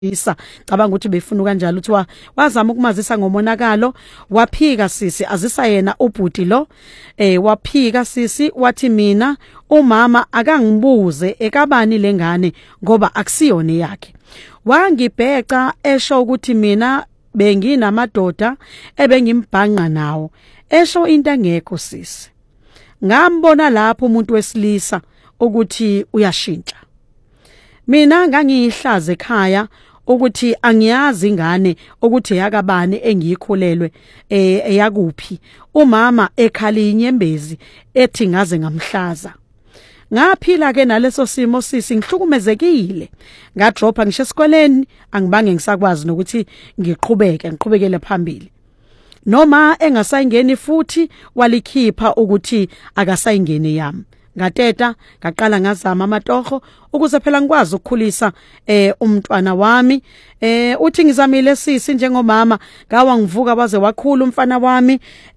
isa cabanga ukuthi befuna kanjalo uthiwa wazama ukumazisa ngomonakalo waphika sisi azisa yena ubhuti lo waphika sisi wathi mina umama akangibuze ekabani lengane ngoba akusiyona yakhe wangibheca esho ukuthi mina benginamadoda ebengimbhanqa nawo esho into engekho sisi ngambona lapho umuntu wesilisa ukuthi uyashintsha mina ngangiyihlaza ekhaya ukuthi angiyazi ingane ukuthi yakabani engiyikhulelwe yakuphi umama ekhali inyembezi ethi ngaze ngamhlaza ngaphila ke naleso simo sisi ngihlukumezekile ngadropa ngisho esikoleni angibange ngisakwazi nokuthi ngiqhubekele phambili noma engasayingeni futhi walikhipha ukuthi akasayingeni yami ngateta ngaqala ngazama amatoho ukuze phela ngikwazi ukukhulisa umntwana wami uthi ngizamile sisi njengomama ngawa ngivuka baze wakhula umfana wami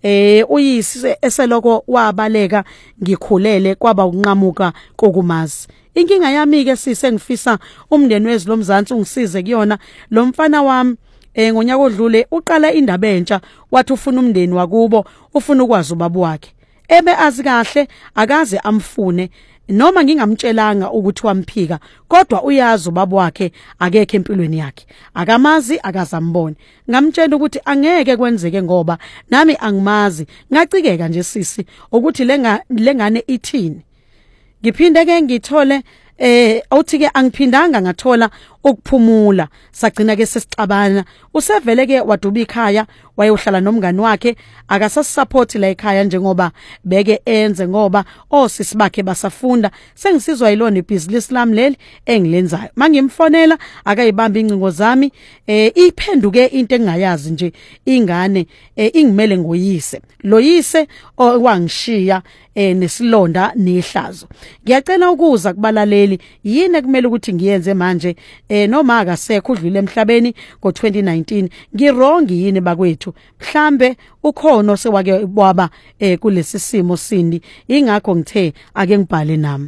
uyisi eseloko wabaleka ngikhulele kwaba unqamuka kokumazi inkinga yami ke sisi engifisa umndeni wezilomzansi ungisize kuyona lo mfana wami ngonyaka odlule uqala indaba entsha wathi ufuna umndeni wakubo ufuna ukwazi ubaba wakhe ebe azi kahle akaze amfune noma ngingamtshelanga ukuthi wamphika kodwa uyazi ubaba wakhe akekho empilweni yakhe akamazi akazambone ngamtshela ukuthi angeke kwenzeke ngoba nami angimazi ngacikeka nje sisi ukuthi lengane ithini ngiphinde ke ngithole awuthi ke angiphindanga ngathola ukuphumula sagcina ke sesicabana usevele ke waduba ikhaya wayohlala nomngani wakhe akasasupport la ekhaya njengoba beke enze ngoba osisi bakhe basafunda sengisizwa yilona ibusiness lami leli engilenzayo mangimfonela akayibamba incingo zami iphenduke into engayazi nje ingane ingimele ngoyise lo yise owangishiya nesilonda nehlazo ngiyacela ukuza kubalaleli yini ekumele ukuthi ngiyenze manje noma akasekho udlule emhlabeni ngo2019 ngirongi yini bakwethu mhlambe ukhono sewake bwaba kulesi simo sindi ingakho ngithe ake ngibhale nami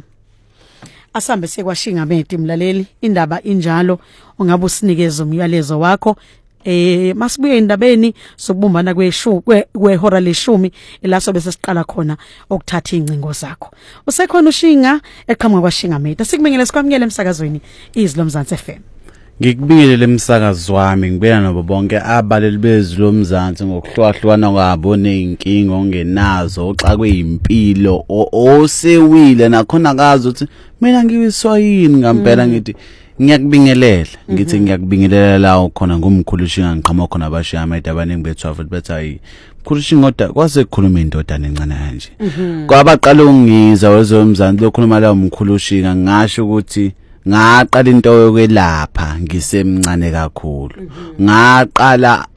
asambe sekwashinga medi mlaleli indaba injalo ungabe usinikeza umyalezo wakho masibuye indabeni sokubumbana kwehora leshumi elaso bese siqala khona ukuthatha incingo zakho usekhona ushinga eqhamuka kwashinga medi sikubingele sikwamukele emsakazweni izilomzansi FM ngikubingelele emsakazi wami ngibena nabo bonke abaleli bezilomzansi ngokuhlukahlukana kwabo nezinkinga ongenazo xa kweyimpilo osewile nakhona akazi ukuthi mina ngiwiswa yini ngempela ngithi ngiyakubingelela ngithi ngiyakubingelela la ukhona ngumkhulushi ngiqhama khona abashiyama abaningi bethu futhi bethi hayi khulushi ngoda kwase kukhuluma indoda nencane kanje kwabaqala ungiza wezomzansi lokhuluma la umkhulushi ngasho ukuthi ngaqala into yokwelapha ngisemncane kakhulu ngaqala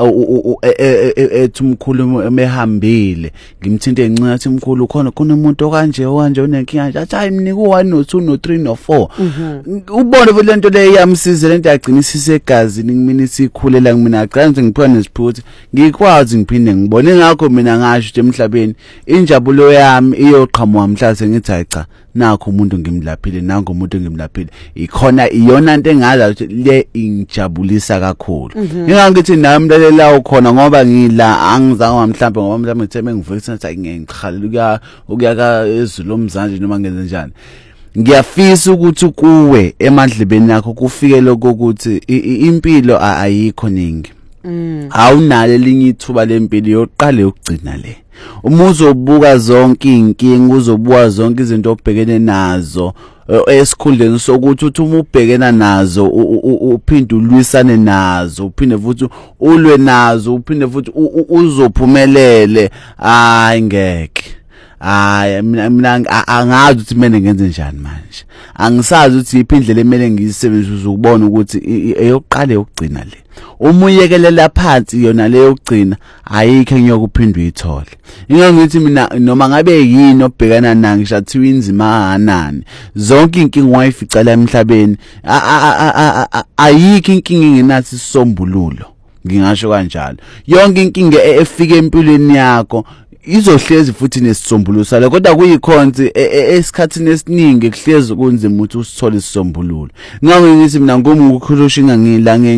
ethi umkhulu emehambile ngimthinte encinci athi mkhulu khona umuntu okanje onenkinga nje athi hayi mnika u1 no2 no3 no4 ubone vele lento le yamsiza lento yagcinisisa egazini ngimini sikhulela ngimina aqanze ngiphiwa nesiphuthi ngikwazi ngiphinde ngibone ngakho mina ngasho ukuthi emhlabeni injabulo yami iyoqhamuka mhlase ngithi hayi cha nakho umuntu ngimlaphile nango umuntu ngimlaphile ikhona iyona into engaza ukuthi le ingijabulisa kakhulu ngingangithi nami mlalela ukhona ngoba ngila angizange mhlawumbe ngoba mhlawumbe ngitheme ngivukisa ukuthi ngiyakhalela ukuyaka ezilomzansi noma ngenze njani ngiyafisa ukuthi kuwe emadlebeni yakho kufike lokho ukuthi impilo ayikho ningi awunalo elinye ithuba lempilo yoqale ukugcina le umuzo ubuka zonke inkinga uzobuka zonke izinto obhekene nazo esikhundleni sokuthi uthi uma ubhekena nazo uphinde ulwisane nazo uphinde futhi ulwe nazo uphinde futhi uzophumelele hayi ngeke hayi mina angazi ukuthi mina ngenze njani manje angisazi ukuthi iphindlela emele ngiyisebenzise ukubona ukuthi eyoqale ukugcina le umuyekelela phansi yona le yokugcina ayikho engiyokuphindwa ithole ingangithi mina noma ngabe yini obhekana nayo ngishathiwa inzima kanani zonke inkinga wayificela emhlabeni ayikho inkinga engenathi isombululo ngingasho kanjalo yonke inkinga efika empilweni yakho izohlezi futhi nesisombululo sale kodwa kuyikhonzi esikhathini esiningi kuhlezi kunzima ukuthi usithole isisombululo ngakho ngithi mina ngomuntu ukukhuluma ngila